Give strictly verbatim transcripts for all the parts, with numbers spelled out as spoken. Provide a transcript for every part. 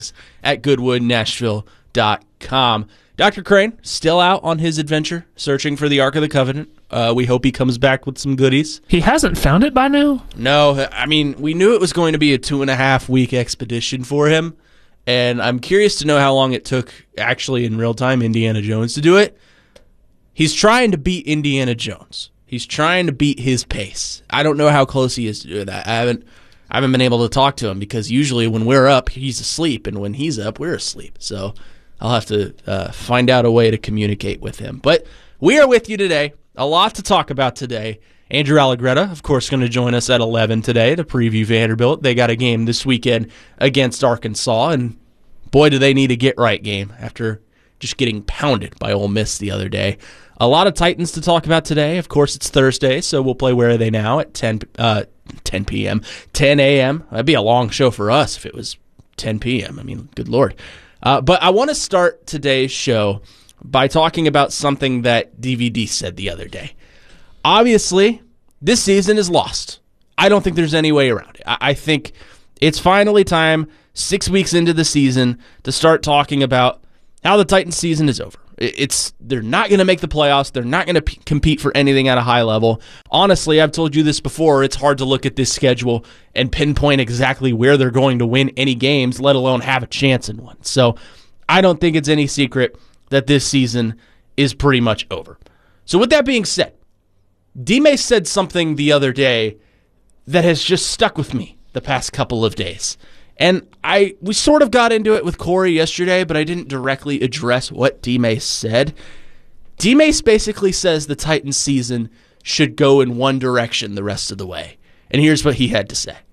at goodwood nashville dot com. Doctor Crane, still out on his adventure, searching for the Ark of the Covenant. Uh, we hope he comes back with some goodies. He hasn't found it by now? No, I mean, we knew it was going to be a two and a half week expedition for him, and I'm curious to know how long it took, actually in real time, Indiana Jones to do it. He's trying to beat Indiana Jones. He's trying to beat his pace. I don't know how close he is to doing that. I haven't, I haven't been able to talk to him because usually when we're up, he's asleep, and when he's up, we're asleep. So I'll have to uh, find out a way to communicate with him. But we are with you today. A lot to talk about today. Andrew Allegretta, of course, going to join us at eleven today to preview Vanderbilt. They got a game this weekend against Arkansas, and boy, do they need a get-right game after just getting pounded by Ole Miss the other day. A lot of Titans to talk about today. Of course, it's Thursday, so we'll play Where Are They Now at ten, uh, ten p.m., ten a.m. That'd be a long show for us if it was ten p.m. I mean, good Lord. Uh, but I want to start today's show by talking about something that D V D said the other day. Obviously, this season is lost. I don't think there's any way around it. I, I think it's finally time, six weeks into the season, to start talking about how the Titans season is over. It's they're not going to make the playoffs. They're not going to p- compete for anything at a high level. Honestly, I've told you this before. It's hard to look at this schedule and pinpoint exactly where they're going to win any games, let alone have a chance in one. So I don't think it's any secret that this season is pretty much over. So with that being said, D-May said something the other day that has just stuck with me the past couple of days. And I we sort of got into it with Corey yesterday, but I didn't directly address what D-May said. D-May basically says the Titans season should go in one direction the rest of the way. And here's what he had to say.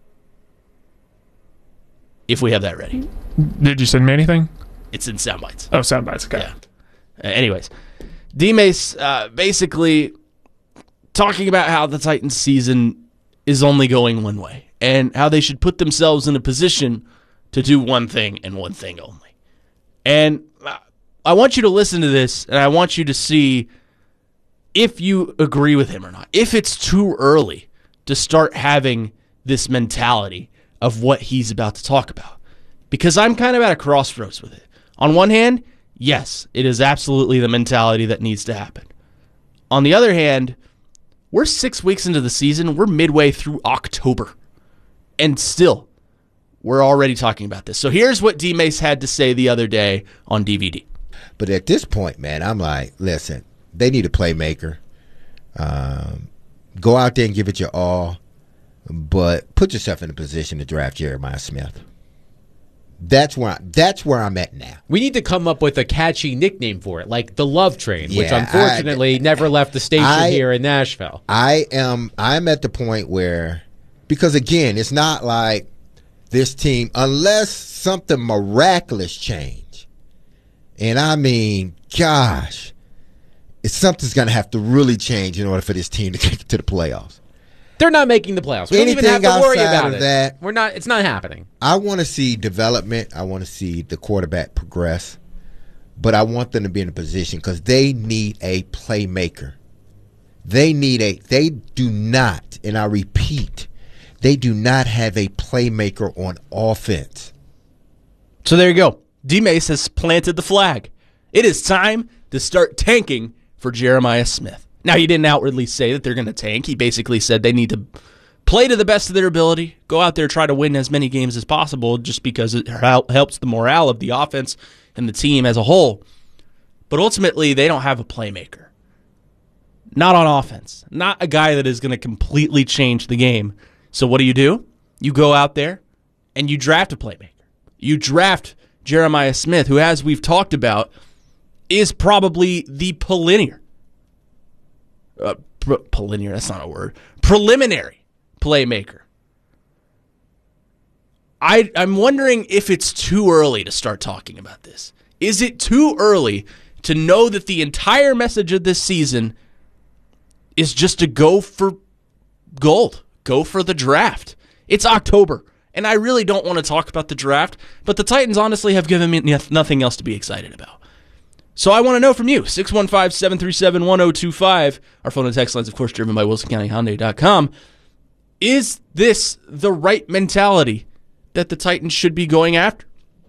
If we have that ready. Did you send me anything? It's in sound bites. Oh, sound bites, okay. Yeah. Uh, anyways, D-May's uh, basically talking about how the Titans season is only going one way and how they should put themselves in a position to do one thing and one thing only. And I want you to listen to this, and I want you to see if you agree with him or not. If it's too early to start having this mentality of what he's about to talk about. Because I'm kind of at a crossroads with it. On one hand, yes, it is absolutely the mentality that needs to happen. On the other hand, we're six weeks into the season. We're midway through October. And still, we're already talking about this. So here's what D-Mace had to say the other day on D V D. But at this point, man, I'm like, listen, they need a playmaker. Um, go out there and give it your all. But put yourself in a position to draft Jeremiah Smith. That's where I, that's where I'm at now. We need to come up with a catchy nickname for it, like the Love Train, yeah, which unfortunately I, never left the station I, here in Nashville. I am I'm at the point where, because again, it's not like this team, unless something miraculous change. And I mean, gosh, it's something's going to have to really change in order for this team to get to the playoffs. They're not making the playoffs. We don't even have to worry about it. That, We're not. It's not happening. I want to see development. I want to see the quarterback progress, but I want them to be in a position because they need a playmaker. They need a. They do not, and I repeat, they do not have a playmaker on offense. So there you go. D-Mace has planted the flag. It is time to start tanking for Jeremiah Smith. Now, he didn't outwardly say that they're going to tank. He basically said they need to play to the best of their ability, go out there, try to win as many games as possible just because it helps the morale of the offense and the team as a whole. But ultimately, they don't have a playmaker. Not on offense. Not a guy that is going to completely change the game. So what do you do? You go out there and you draft a playmaker. You draft Jeremiah Smith, who, as we've talked about, is probably the preliminary. Uh, pre- preliminary, that's not a word. Preliminary playmaker. I, I'm wondering if it's too early to start talking about this. Is it too early to know that the entire message of this season is just to go for gold, go for the draft? It's October, and I really don't want to talk about the draft, but the Titans honestly have given me nothing else to be excited about. So I want to know from you, six one five, seven three seven, one zero two five. Our phone and text lines, of course, driven by Wilson County Hyundai dot com. Is this the right mentality that the Titans should be going after?